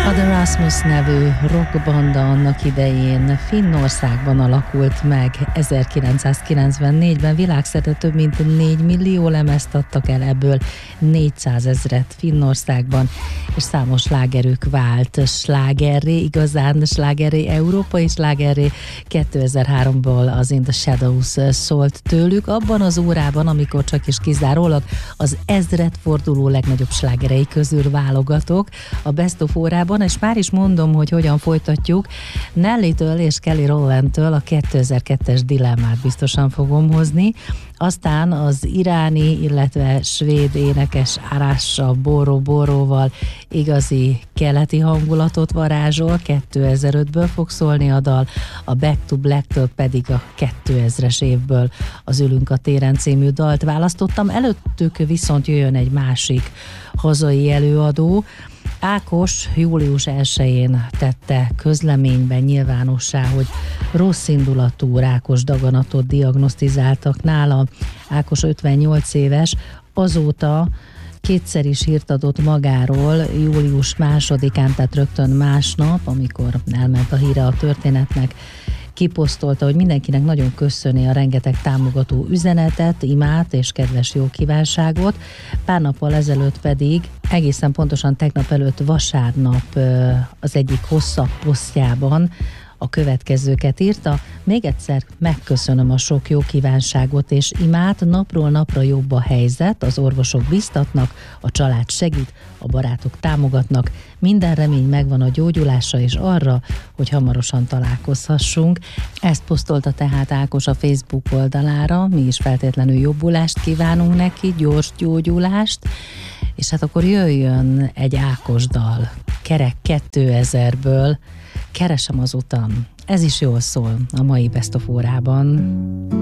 A The Rasmus nevű rockbanda annak idején Finnországban alakult meg. 1994-ben világszerte több mint 4 millió lemezt adtak el, ebből 400 000 Finnországban, és számos slágerük vált slágerré, igazán slágerré, európai slágerré. 2003-ból az In the Shadows szólt tőlük, abban az órában, amikor csak is kizárólag az ezredforduló legnagyobb slágerei közül válogatok a Best of órában, és már is mondom, hogy hogyan folytatjuk. Nellytől és Kelly Rowlandtől a 2002-es Dilemmát biztosan fogom hozni, aztán az iráni, illetve svéd énekes Arasha Boro Boroval igazi keleti hangulatot varázsol, 2005-ből fog szólni a dal, a Back to Black-től pedig a 2000-es évből az Ülünk a téren című dalt választottam, előttük viszont jöjjön egy másik hazai előadó. Ákos július 1-én tette közleményben nyilvánossá, hogy rosszindulatú rákos daganatot diagnosztizáltak nála. Ákos 58 éves, azóta kétszer is hírt adott magáról, július 2-án, tehát rögtön másnap, amikor elment a híre a történetnek, kiposztolta, hogy mindenkinek nagyon köszöni a rengeteg támogató üzenetet, imát és kedves jó kívánságot. Pár nappal ezelőtt pedig, egészen pontosan tegnap előtt vasárnap az egyik hosszabb posztjában a következőket írta: még egyszer megköszönöm a sok jó kívánságot és imát, napról napra jobb a helyzet, az orvosok biztatnak, a család segít, a barátok támogatnak, minden remény megvan a gyógyulásra és arra, hogy hamarosan találkozhassunk. Ezt posztolta tehát Ákos a Facebook oldalára, mi is feltétlenül jobbulást kívánunk neki, gyors gyógyulást, és hát akkor jöjjön egy Ákos dal, kerek 2000-ből, Keresem az utam. Ez is jól szól a mai Best of órában.